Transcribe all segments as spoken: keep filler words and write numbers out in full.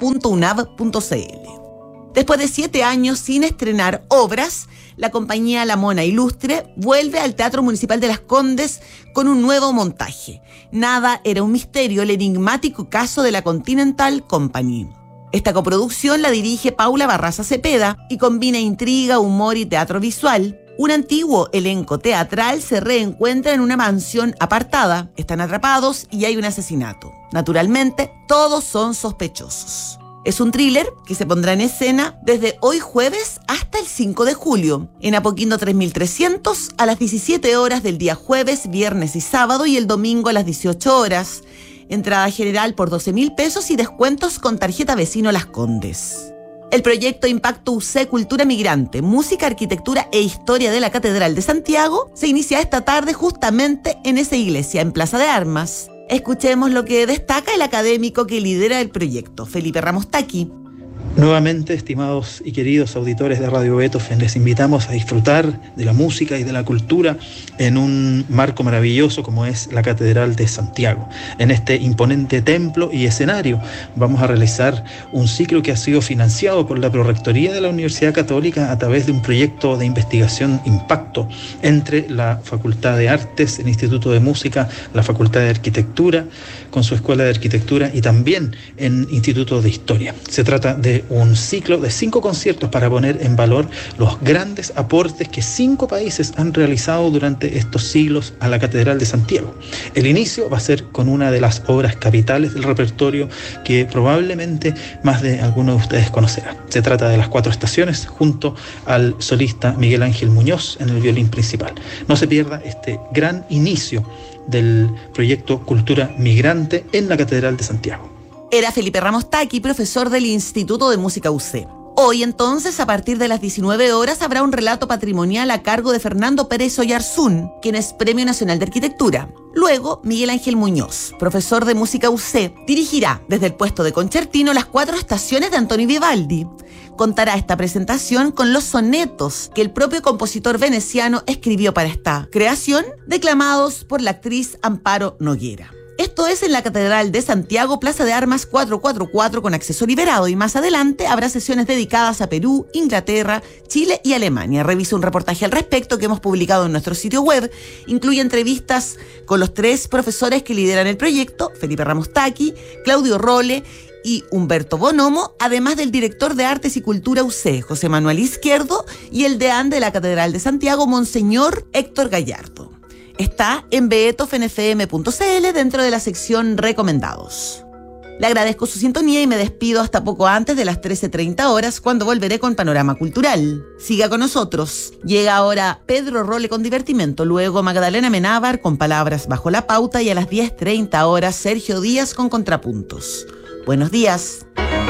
punto u n a v punto c l. Después de siete años sin estrenar obras, la compañía La Mona Ilustre vuelve al Teatro Municipal de Las Condes con un nuevo montaje. Nada era un misterio, el enigmático caso de la Continental Company. Esta coproducción la dirige Paula Barraza Cepeda y combina intriga, humor y teatro visual. Un antiguo elenco teatral se reencuentra en una mansión apartada, están atrapados y hay un asesinato. Naturalmente, todos son sospechosos. Es un thriller que se pondrá en escena desde hoy jueves hasta el cinco de julio, en Apoquindo tres mil trescientos a las diecisiete horas del día jueves, viernes y sábado y el domingo a las dieciocho horas. Entrada general por doce mil pesos y descuentos con tarjeta Vecino Las Condes. El proyecto Impacto U C Cultura Migrante, Música, Arquitectura e Historia de la Catedral de Santiago se inicia esta tarde justamente en esa iglesia, en Plaza de Armas. Escuchemos lo que destaca el académico que lidera el proyecto, Felipe Ramos Taqui. Nuevamente, estimados y queridos auditores de Radio Beethoven, les invitamos a disfrutar de la música y de la cultura en un marco maravilloso como es la Catedral de Santiago. En este imponente templo y escenario vamos a realizar un ciclo que ha sido financiado por la Prorrectoría de la Universidad Católica a través de un proyecto de investigación impacto entre la Facultad de Artes, el Instituto de Música, la Facultad de Arquitectura, con su Escuela de Arquitectura y también en Instituto de Historia. Se trata de un ciclo de cinco conciertos para poner en valor los grandes aportes que cinco países han realizado durante estos siglos a la Catedral de Santiago. El inicio va a ser con una de las obras capitales del repertorio que probablemente más de algunos de ustedes conocerán. Se trata de Las Cuatro Estaciones junto al solista Miguel Ángel Muñoz en el violín principal. No se pierda este gran inicio del proyecto Cultura Migrante en la Catedral de Santiago. Era Felipe Ramos Taqui, profesor del Instituto de Música U C. Hoy entonces, a partir de las diecinueve horas, habrá un relato patrimonial a cargo de Fernando Pérez Oyarzún, quien es Premio Nacional de Arquitectura. Luego, Miguel Ángel Muñoz, profesor de Música U C, dirigirá desde el puesto de concertino Las Cuatro Estaciones de Antonio Vivaldi. Contará esta presentación con los sonetos que el propio compositor veneciano escribió para esta creación, declamados por la actriz Amparo Noguera. Esto es en la Catedral de Santiago, Plaza de Armas cuatrocientos cuarenta y cuatro con acceso liberado, y más adelante habrá sesiones dedicadas a Perú, Inglaterra, Chile y Alemania. Revise un reportaje al respecto que hemos publicado en nuestro sitio web. Incluye entrevistas con los tres profesores que lideran el proyecto, Felipe Ramos Taqui, Claudio Rolle y Humberto Bonomo, además del director de Artes y Cultura U C, José Manuel Izquierdo, y el deán de la Catedral de Santiago, Monseñor Héctor Gallardo. Está en beethoven f m punto c l dentro de la sección Recomendados. Le agradezco su sintonía y me despido hasta poco antes de las trece treinta horas, cuando volveré con Panorama Cultural. Siga con nosotros. Llega ahora Pedro Rolle con Divertimento, luego Magdalena Menábar con Palabras bajo la pauta y a las diez treinta horas Sergio Díaz con Contrapuntos. Buenos días.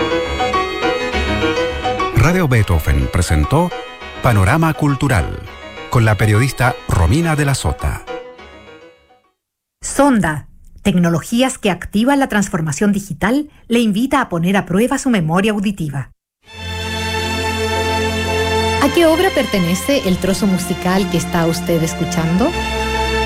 Radio Beethoven presentó Panorama Cultural con la periodista Romina de la Sota. Sonda, tecnologías que activan la transformación digital, le invita a poner a prueba su memoria auditiva. ¿A qué obra pertenece el trozo musical que está usted escuchando?